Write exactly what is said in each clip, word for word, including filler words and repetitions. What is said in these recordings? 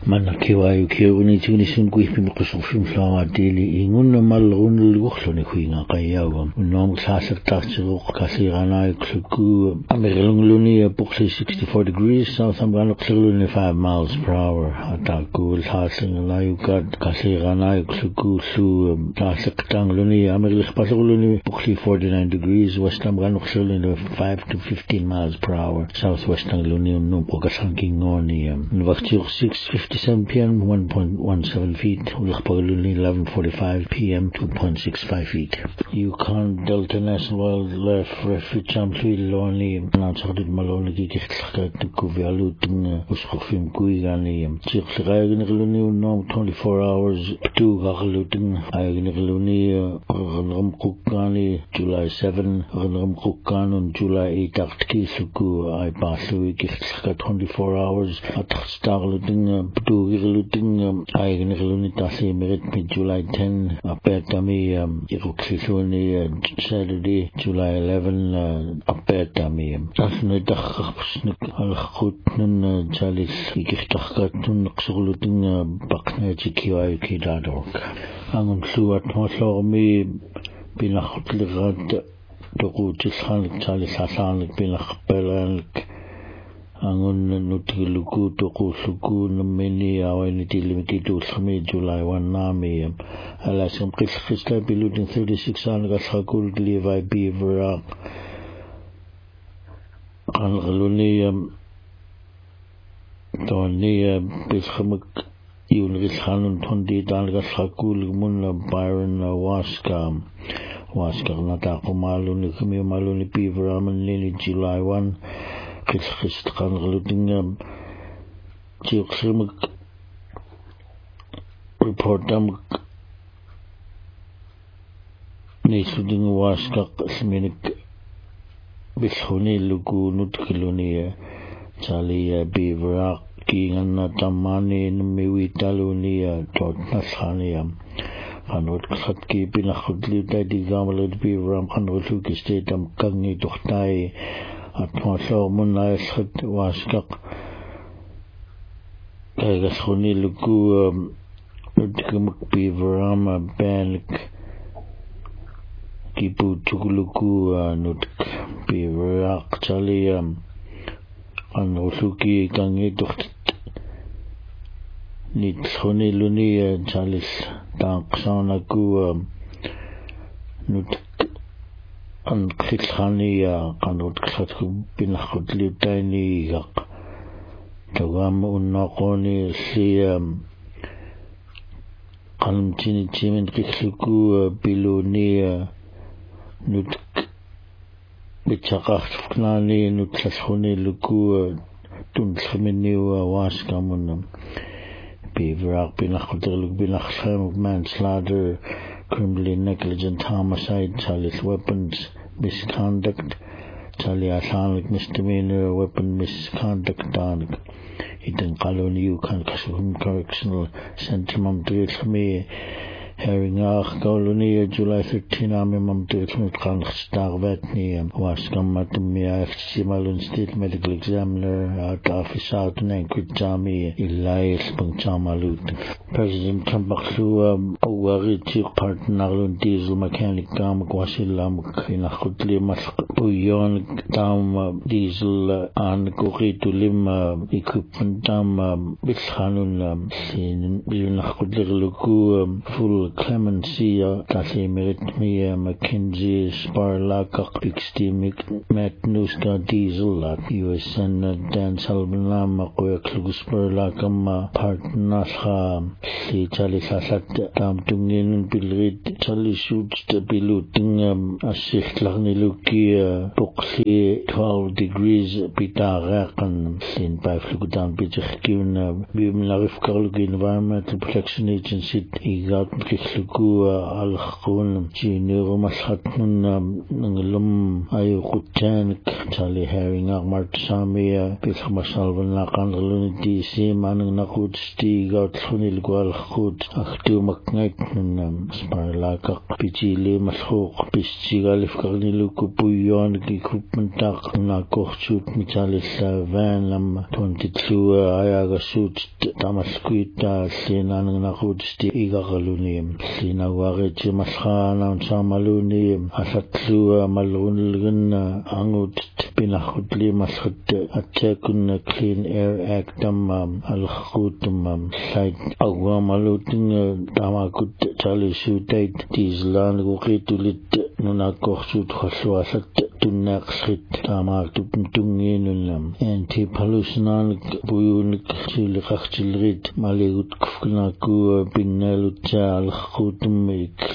Manakiwayu kiuni tuni sungui pimikusufim slawa dili ingun malrun lukhlo ni kuinga kayawa unom sasak tachiru kasirana kluku amerlungluni approximately sixty-four degrees south ambrano kluni five miles per hour ataku hasing layu kad kasirana kluku su tasak tangluni amerlich pasuluni approximately forty-nine degrees west ambrano kluni five to fifteen miles per hour southwest tangluni no pokasanking ngoni nvaktir six fifty-seven p m one point one seven feet ulkhpaguluni eleven forty-five p m two point six five feet Yukon Delta National Wildlife Refuge amtli loni natsagdid maloni kikhlaka tukuvialu ting uskhufim kuigani tsikhлагаягнерлуни unnom twenty-four hours tu gagluting aягнерлуни gnram qukani July seventh gnram qukan on July eighth aktki suku ay pasu kikhlaka twenty-four hours atstagluting tu gagluting aягнерлуни tasi merit mi July tenth apetami iruksisuni Saturday July eleventh apetami asne dakhkhsnik alkhutnun chalis ikirtakatun qsugluting baknetikiwa kidadok angun suat mosormi binakhutligat toqutisxanik chalis asanik binakhpelank angun nutgluku toqulluku nummini awani tilimikitullmi July first nami alasam qisqista biludin thirty-six angasakul Levi Beaver qangluni toni biskhmuk yunrishanun tondi dalgasakul mun Byron Waska Waska nata qumaluni khmi maluni Beaver amanni July first qisqist qangluding chiqsmuk report dam nisuding waska sminik bishuni lugu nutkluni chali Beaver kingan tamani nmi taluni tot naskhani Hanot khatki binakhudli dadi gamalud Beaver khanulu ki state am kangi tohtai atmosor munna yaskhut waskaq kagaskhuni lugu nutkumuk Beaver am bank kipu tukuluku nutk Beaver chali an usuki kangi toht nitkhuni luni chalis taqsanaku nutk an khitkhani qanut khatku binakhutli tani gaq tawam unnaqoni siyam qanchini chimin qikluku biluni nutk bichaqaqfnani nutkhuni luku tunkhmini wa waskamun Beaver binakhutli binakhsam manslaughter criminally negligent homicide chalis weapons misconduct chali asanik misdemeanor weapon misconduct danik itin qaloni Yukon Correctional Center mamdrilkhmi herring ach qaloni July thirteenth ami mamdrilkhmi qankhstarvatni waskam matmi afsimalun state medical examiner at office out in Anchorage Jami illai spungchamalut President Kambaklu awari partnerlun diesel mechanic gam kwasilam kinakhutli mas uyon tam diesel an kuqitulim equipment tam bishanun sin binakhutli luku full clemency tasi merit mi McKinsey Sparlak extimic matnuska diesel at U S N Dan Salbanam qoyaklu Sparlak ma partnerha si chali sasat tam tungin bilrid chali shoots the biluting asik lagni luki boxi twelve degrees pitarakan sin by flugudan bichkin bim narif karlugi Environmental Protection Agency igat kikhlukua alkhun junior mashatnunna nglum ayu qutanik tali having a martsamia bil masalvan laqanlun D C manung naqut stiga thlunil gwal khut akhtu makngait nun sparlaka pichili mashuq pichigalif karnilu kupuyon ki kupmentak na kochut michalis van lam twenty-two ayaga shoot tamaskuita sinanung naqut stiga galunim sina wage maskhana samaluni asatlu malunlgun angut pinahutli mashat atakun Clean Air Act tam al-khutum site agwa maluting tamakut chali sutait tislan gukitulit nunakochut khaswasat tunaqsit tamak tungin anti-pollution buyunik chilikhachilrit maligut kufnaku binnalut al-khutum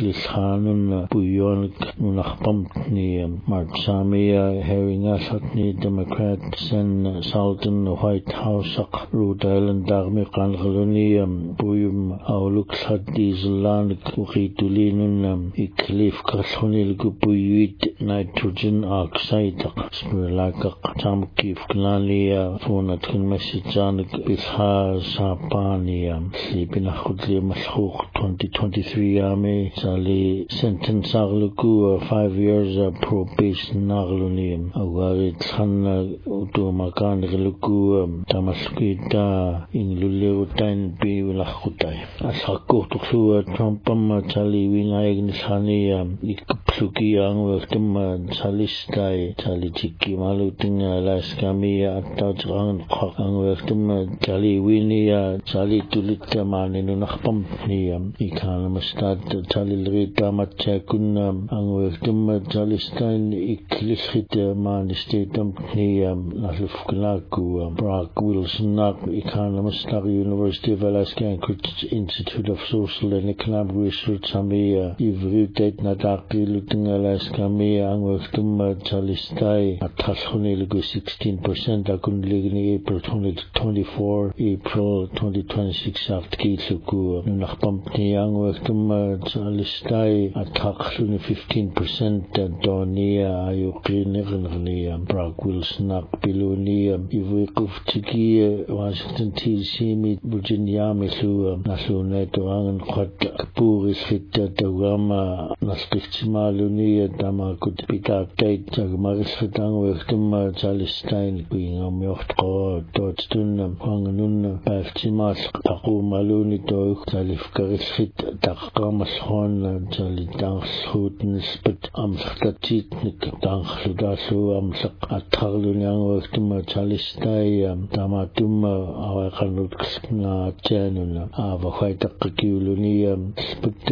iklishanun buyunik nunaqpamtni martsamia heringa satni Democrat Sen Sultan White House Rhode Island dagmi qanqaluni buyum awluk sadizlan kuqitulinun iklif kalhunil gubuyit nitrogen oxide spirlaka tamkif knaliya funat kun mesijanik bisha sapania slipina khudli mashuq twenty twenty-three ame sali sentence agluku five years probation nagluni awari tsanna utumakan gluku tamaskuita ingluleutan bi ulakhutai asakku tuksu trumpam chali wingay gnishania ikpluki ang waktum chalistai chali chiki maluting alaskami attajang ang waktum chali winia chali tulit maninu nakpam niya ikana mastad chali lrita matchakun ang waktum chalistain iklishit manistatam niya naslufknaku Brock Wilson Nak economist at the University of Alaska Anchorage Institute of Social and Economic Research Samia Ivritet Nataki Luting Alaska Mia Angwaktum Chalistai Atashonilugu sixteen percent Akun Ligni April twenty twenty-four April twenty twenty-six after Kitsuku Nunakpampni Angwaktum Chalistai Atakshuni fifteen percent Donia Ayukin Nirnia Brock Wilson Nak Bilunia Ivri Tiki Washington D C mit Virginia misu nasuna tuangan khat puris fit tawama nastichmaluni tamakut pita tait tagmaris fitang wektum Palestine kuinga myocht ko totstun pangnun paftimas taqu maluni to salif karis fit taqamas hon jalitang sutn spit amstatit nik tang sudasu amsak atharlun yang wektum Palestine tamatum awakanut na chanun ava khayta kiuluni spit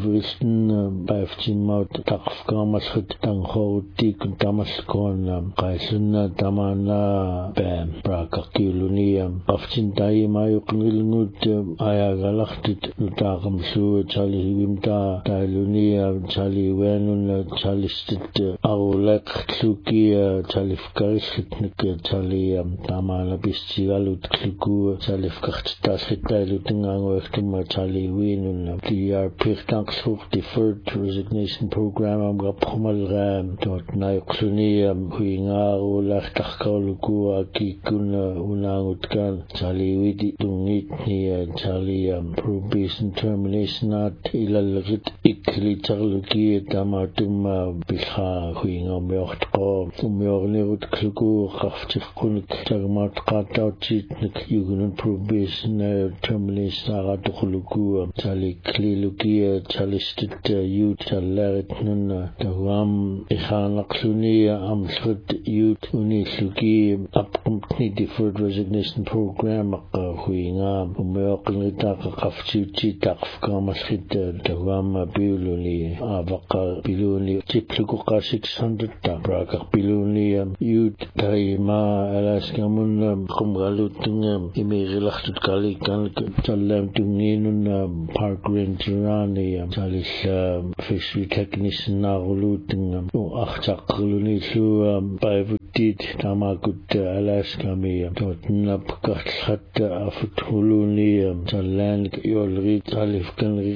yivrisn paftin maut taqfkamas khit tang khoti kuntamas kon qaisunna tamana bam braka kiuluni paftin tai mayuqnilngut ayagalachtit nutaqam su chali wimta tailuni chali wenun chalistit awlak tsuki chali fkarishit chali tamana bistigalut kluku salif kachttas hitailutingang wektum chali winun the R P F deferred resignation program am gaphumal ram dot naiqsuni huinga ulach takkaluku akikun unangutkan chali widi tungit ni chali probation termination at ilalgit ikli charluki tamatum bilha huinga myocht ko umyornirut kluku qaftifkun tagmat qata chitnik yugun probation termination aga tukhluku chali kliluki chalistit youth chalarit nun tawam ikhanaqsuni amsut youth unisluki upcompany deferred resignation program huinga umyoqnita qafchichi taqfkamaskhit tawam biluni avaqa biluni tipluku qa six hundred ta braka biluni youth taima Alaska mun qumgalutung imiglachtut kali kan chalam tunginun park rangerani chalis fishery technician nagulutung achaqluni su baivutit tamakut Alaska mi totna pakhat afutuluni chalan yolri talif kan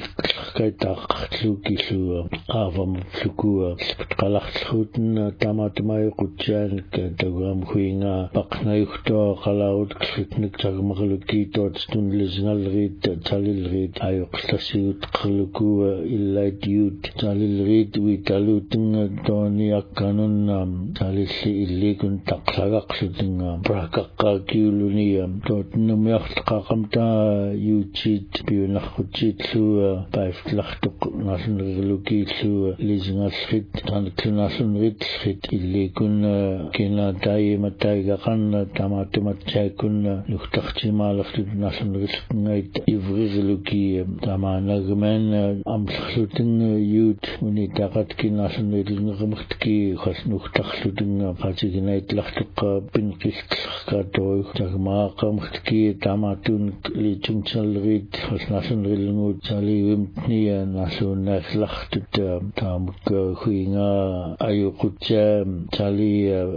bilhkaitaqarlukilu aavam flukua qalaqlutna tamatumai qutjaanik tagam huinga paqnayuhto qalaut klitnik tagmaqluki totstunlisngalrit talilrit ayuqlasiut qlukua illait yut talilrit witalutinga toni akkanunna talilli illikun taqlagaqlutinga braqaqqakiulunia totnumiartaqaqamta yuchit piunarqutitlu paiftlaqtuq nasunriluki lu lisingalrit tanklunassunrit rit illikun kina tai matai gaqanna tamatumatchaikun luqtartimaalerlut nasunrilngait ivriluki tamanagmen amllutin yut unitaqat kinasunrilngermertki khasnuqtarlutinga qatiginait lartuqqa pinqilqarkatoi tagmaaqamertki tamatun lichungchalrit khasnasunrilngut salivimtnia nasunnaarlartut taamuk huinga ayuqutja tali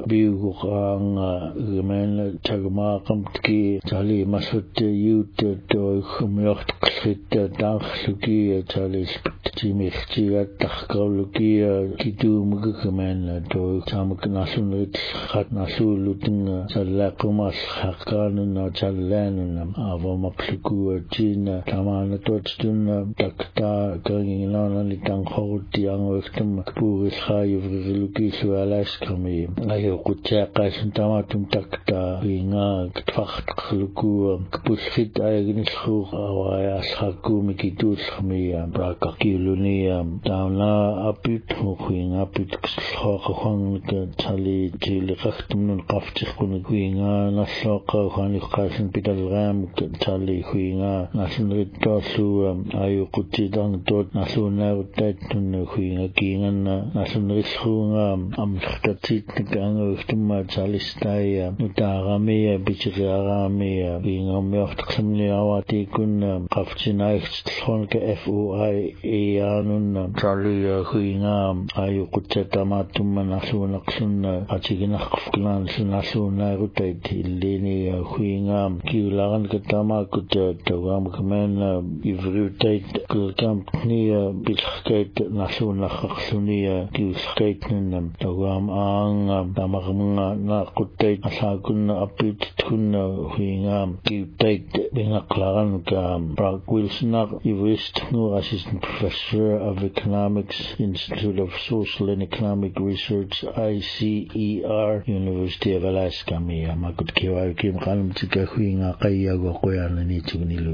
biuqaanga gemen tagmaaqamtki tali masut yut toi khumyortqlit taarluki tali timirtigat tarqauluki kitumuggemen toi taamuk nasunrit khat nasulutinga sallaqumas haqqanuna challanuna avamaqluku tina tamana totstuna takta kanginana litanghorutti angwektum puris khayuvriluki sualaskami ayo qutjaqasun tamatum takta inga ktfaqtqluku kpulhit ayagnisxu awaya ashakum kitusxmiya braqaqilunia tauna apit huinga apit kslhoqan tali tiliqaqtumnun qaftiqun huinga nasloqa khaniqasun pitalram tali huinga nasunrittosu ayo qutjidang tot nasunaruttatun huinga kinganna nasunrisxuunga amlqtatit kangawtumma talistaya utaramia bichiriaramia bingamyortqsamni awatikun qaftinaiqtlhonka F O I eanun talia huinga ayo qutjatamatumma nasunaqsunna atiginaqfklan sunasunairutait illini huinga kiularan katamakut tagamkmen ivriutait kulkamtnia bilhkait nasunaqaqsunia kiuskaitnam tagam aanga tamarmunga naquttait asaakunna apit tunna huinga kiutait bingaqlaran ka Bragg Wilsonaq Ivist nu Assistant Professor of Economics, Institute of Social and Economic Research, I C E R, University of Alaska. Mia makut kiwa kim kalm tika huinga kaya go koya ni chugnilu